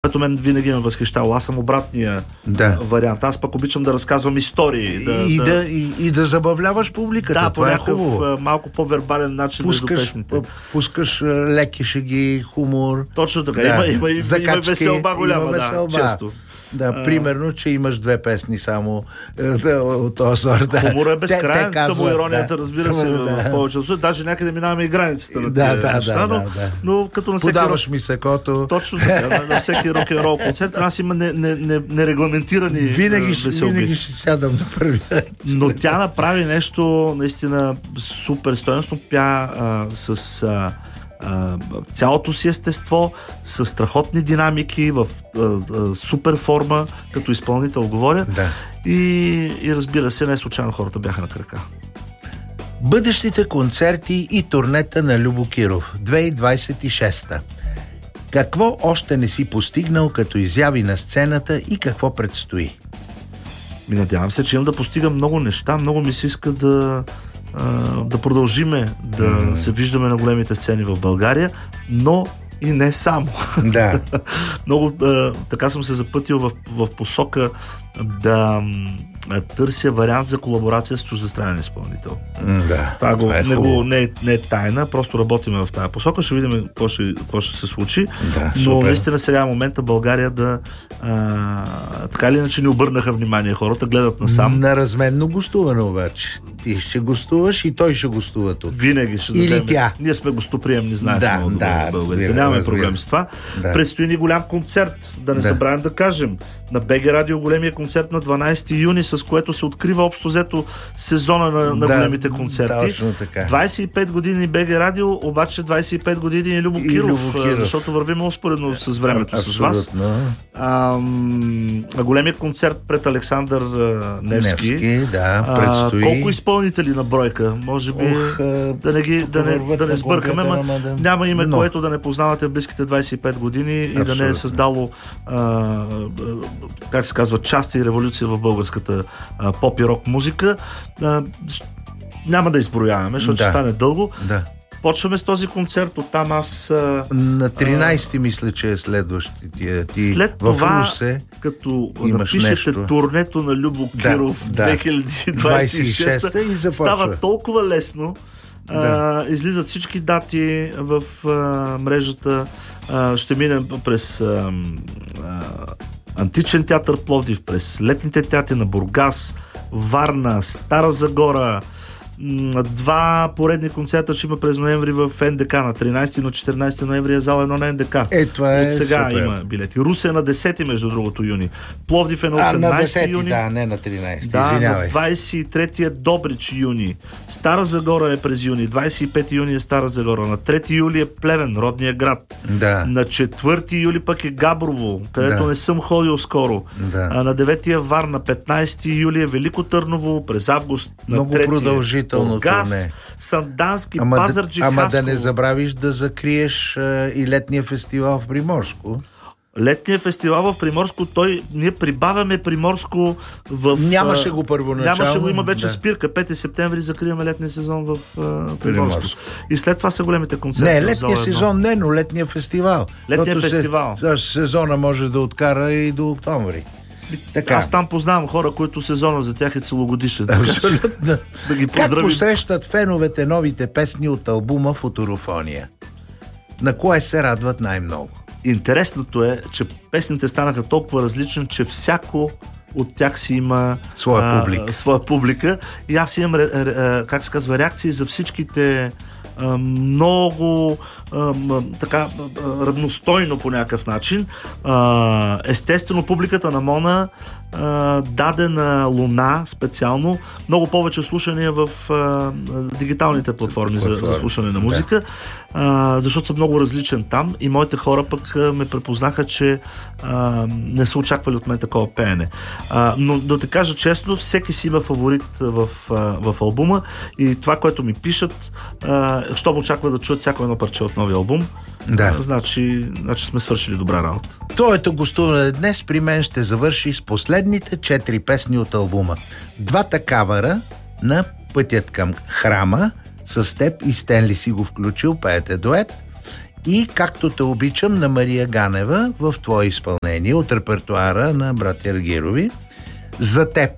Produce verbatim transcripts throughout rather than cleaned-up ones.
Като мен винаги ме възхищава. Аз съм обратния да. вариант. Аз пък обичам да разказвам истории. Да, и, да, да, и, и да забавляваш публиката. Да, това по е някакъв хубаво. малко по-вербален начин пускаш, между песните. Пускаш леки шеги, хумор. Точно така. Да. Има, има, има, Закачки, има веселба голяма, има веселба. да, често. Да, а... примерно, че имаш две песни само да, от този сорт. Хумора е безкрайен, самоиронията, да, разбира се, само, да. в повечето случаи. Даже някъде минаваме и границата на да, тия да, неща, да, но, да, да. но като на всеки... Подаваш ми сакото. Точно така, на, на всеки рок-н-рол концерт. Аз има нерегламентирани винаги, веселби. Винаги ще сядам на първи. Но тя направи нещо наистина супер стойностно. Пя а, с... А, Uh, цялото си естество, с страхотни динамики, в uh, uh, супер форма, като изпълнител говоря. Да. И, и разбира се, не случайно хората бяха на крака. Бъдещите концерти и турнета на Любо Киров две хиляди двадесет и шеста. Какво още не си постигнал като изяви на сцената и какво предстои? Ми надявам се, че имам да постигам много неща. Много ми се иска да да продължиме да mm. се виждаме на големите сцени в България, но и не само. Да. Много а, така съм се запътил в, в посока да а, търся вариант за колаборация с чуждестранен изпълнител. Mm, да. Това, го, е не, го, не, не е тайна, просто работиме в тази посока, ще видим какво ще, какво ще се случи. Да, но супер. Наистина сега е момента България да а, така или иначе ни обърнаха внимание, хората гледат насам. На разменно гостуване обаче. Ти ще гостуваш и той ще гостува тук. Винаги ще Или дадем. тя. Ние сме гостоприемни, знаеш да, много да, добре българите. Нямаме разбира. проблем с това. Да. Предстои ни голям концерт. Да не да. забравим да кажем. На БГ Радио големия концерт на дванадесети юни, с което се открива общо взето сезона на, на да, големите концерти. Точно така. двадесет и пет години БГ Радио, обаче двадесет и пет години и Любо и Киров, Любо Киров, защото вървим успоредно с времето а, с вас. А, а големия концерт пред Александър а, Невски. Невски, да, предстои. А, колко изпълнители на бройка? Може би Ох, да не, ги, да не, да не сбъркаме, ма да... няма име, но... което да не познавате в близките двадесет и пет години. Абсолютно. И да не е създало а, как се казва, част и революция в българската а, поп и рок музика. А, няма да изброяваме, защото да. ще стане дълго. Да. Почваме с този концерт, оттам аз... А, на тринадесети а, мисля, че е следващия. Ти след в това, Русе като напишете нещо. Турнето на Любо Киров да, две хиляди двадесет и шеста, и става толкова лесно. Да. А, излизат всички дати в а, мрежата. А, ще минем през а, а, Античен театър Пловдив, през летните театри на Бургас, Варна, Стара Загора. Два поредни концерта ще има през ноември в НДК. На тринадесети и на четиринадесети ноември е зала едно на НДК. Е, това е От сега супер. има билети. Русе е на десети, между другото, юни. Пловдив е на осемнадесети а, на десети, юни. Да, не на тринадесети. Да, извинявай. на двадесет и трети е Добрич, юни. Стара Загора е през юни. двадесет и пети юни е Стара Загора. На трети юли е Плевен, родния град. Да. На четвърти юли пък е Габрово, където да. не съм ходил скоро. Да. А на девети е Варна, петнадесети юли е Велико Търново, през август на много трети продължително Бургас, турне. Сандански, ама Пазарджик, да, ама Хасково. да не забравиш да закриеш а, и летния фестивал в Приморско. Летният фестивал в Приморско, той, ние прибавяме Приморско в... Нямаше го първоначално. Нямаше го, има вече да. спирка. пети септември закриваме летния сезон в uh, Приморско. Приморско. И след това са големите концерти. Не, летния сезон не, но летния фестивал. Летния фестивал. Се, сезона може да откара и до октомври. Така. Аз там познавам хора, които сезона за тях е целогодишен. Абсолютно. Да ги как поздравим. посрещат феновете новите песни от албума Футурофония? На кое се радват най-много? Интересното е, че песните станаха толкова различни, че всяко от тях си има своя публика. А, своя публика. И аз имам, как се казва, реакции за всичките а, много а, така а, равностойно по някакъв начин. А, естествено, публиката на Мона а, даде на Луна специално много повече слушания в а, дигиталните платформи за, за слушане на музика, да. а, защото съм много различен там и моите хора пък а, ме препознаха, че а, не са очаквали от мен такова пеене. А, но да те кажа честно, всеки си има фаворит в, а, в албума и това, което ми пишат, а, щом очаква да чуят всяко едно парче от новия албум, да. а, значи, значи сме свършили добра работа. Твоето гостуване днес при мен ще завърши с последните четири песни от албума. Двата кавара на Пътят към храма, с теб и Стенли си го включил, пеете дует, и Както те обичам на Мария Ганева в твое изпълнение от репертуара на братя Аргирови. За теб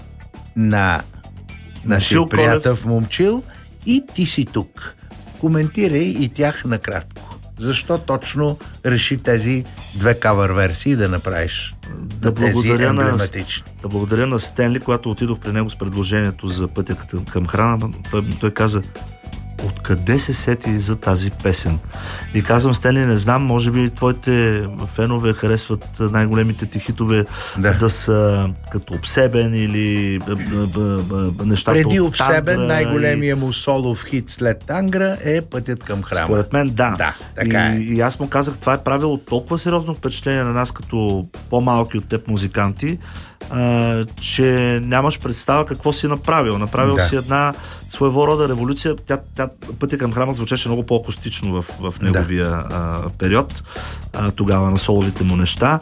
на нашия приятел Момчил и Ти си тук. Коментирай и тях накратко. Защо точно реши тези две кавър версии да направиш? Да благодаря, на, да благодаря на Стенли, когато отидох при него с предложението за Пътя към храна. Той, той каза: откъде се сети за тази песен? И казвам: Стенли, не знам, може би твоите фенове харесват най-големите ти хитове да, да са като Обсебен или б, б, б, нещата преди от Обсебен, Тангра, най-големия и... му солов хит след Тангра е Пътят към храма. Според мен да. да така и, е. и аз му казах, това е правило толкова сериозно впечатление на нас като по-малки от теб музиканти, а, че нямаш представа какво си направил. Направил да. си една своего рода революция. Тя, тя, Пътя към храма звучеше много по-акустично в, в неговия да. а, период, а, тогава на соловите му неща.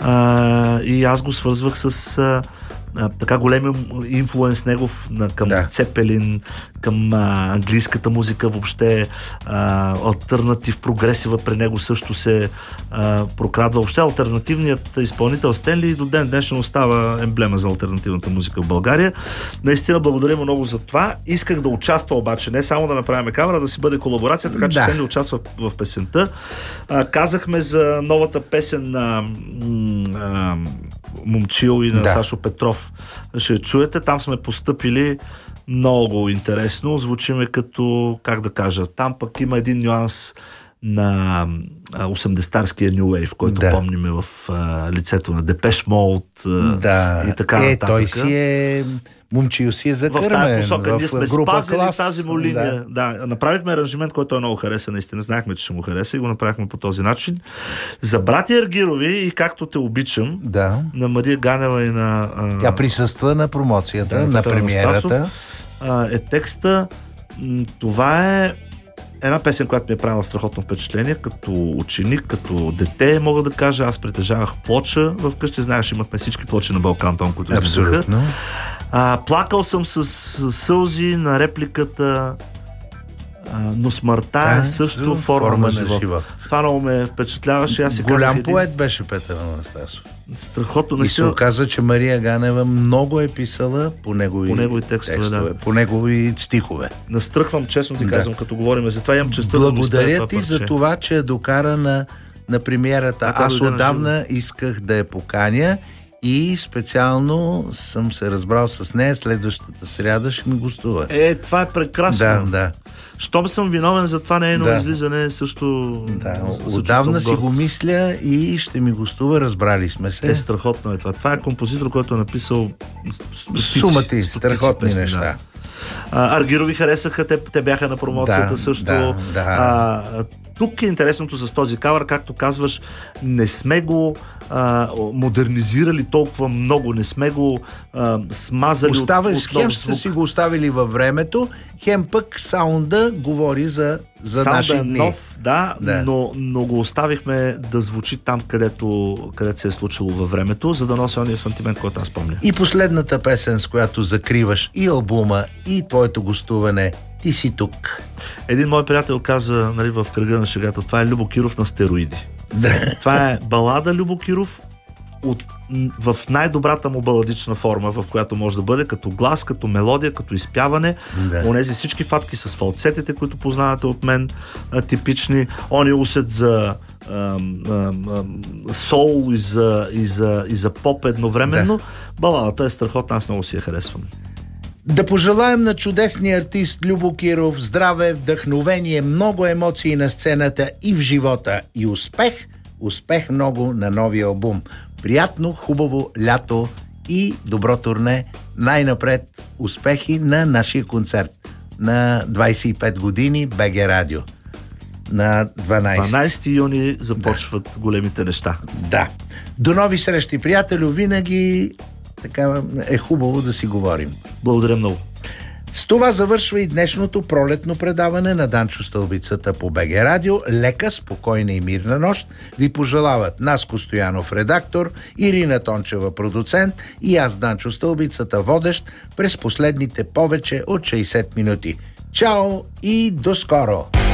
А, и аз го свързвах с а, а, така големи инфлуенс негов на, към да. Цепелин, към а, английската музика въобще, а, алтернатив, прогресива при него също се а, прокрадва. Въобще алтернативният изпълнител Стенли до ден днешен остава емблема за алтернативната музика в България. Наистина благодарим много за това. Исках да участва обаче, не само да направим камера, да си бъде колаборация, така че да. Стенли участва в, в песента. А, казахме за новата песен на а, Момчил и на да. Сашо Петров. Ще чуете, там сме постъпили много интересно. Звучиме като, как да кажа, там пък има един нюанс на осемдесетарския New Wave, който да. помниме в а, лицето на Depeche Mode да. и така е, нататък. Той си е... Момчил си е закърмен. В тази посока ние сме спазили клас. тази му линия. Да. да, направихме аранжимент, който е много хареса, наистина. Знаехме, че ще му хареса и го направихме по този начин. За братя Аргирови и Както те обичам, да. на Мария Ганева и на... А... Тя присъства на промоцията, да, на премиерата. А, е текста. Това е една песен, която ми е правила страхотно впечатление, като ученик, като дете, мога да кажа. Аз притежавах плоча вкъщи, знаеш, имахме всички плочи на Балкантон, които излизаха. А, плакал съм с сълзи на репликата а, но смъртта а, е също форма, форма на живот. живот. Това много ме впечатляваше. Аз Голям казах, поет един... беше Петър Анастасов. Страхотно. И се оказва, че Мария Ганева много е писала по негови, по негови текстове, текстове да. по негови стихове. Настръхвам, честно ти да. казвам, като говорим за това. Имам честта Благодаря да ти за това, че докара на, на премиерата. А, Аз отдавна исках да я поканя и специално съм се разбрал с нея. Следващата сряда ще ми гостува. Е, това е прекрасно. Да, да. Щом съм виновен за това нейно да. излизане, също... Да, отдавна си го мисля и ще ми гостува, разбрали сме се. Е, страхотно е това. Това е композитор, който е написал сумати, страхотни песни, неща. Да. А, Аргирови харесаха, те, те бяха на промоцията да, също. Да, да. А, тук е интересното с този кавър, както казваш, не сме го а, модернизирали толкова много, не сме го а, смазали. Остава, от, от хем сте си го оставили във времето, хем пък саунда говори за, за Саунда наши е дни. нов, да, да. Но, но го оставихме да звучи там, където, където се е случило във времето, за да носи ония сантимент, който аз помня. И последната песен, с която закриваш и албума, и твоето гостуване, Ти си тук. Един мой приятел каза, нали, в кръга на шегата, това е Любо Киров на стероиди. Да. Това е балада Любо Киров от, в най-добрата му баладична форма, в която може да бъде, като глас, като мелодия, като изпяване. Да. Онези всички фатки с фалцетите, които познавате от мен, типични. Он е усет за ам, ам, ам, сол и за, и, за, и за поп едновременно. Да. Баладата е страхотна, аз много си я харесвам. Да пожелаем на чудесния артист Любо Киров здраве, вдъхновение, много емоции на сцената и в живота и успех, успех много на новия албум. Приятно, хубаво лято и добро турне. Най-напред успехи на нашия концерт на двайсет и пет години БГ Радио. На дванайсети дванайсети юни започват да. големите неща. Да. До нови срещи, приятелю. Винаги така е хубаво да си говорим. Благодаря много. С това завършва и днешното пролетно предаване на Данчо Стълбицата по БГ Радио. Лека, спокойна и мирна нощ ви пожелават Наско Стоянов, редактор, Ирина Тончева, продуцент, и аз, Данчо Стълбицата, водещ през последните повече от шейсет минути. Чао и до скоро!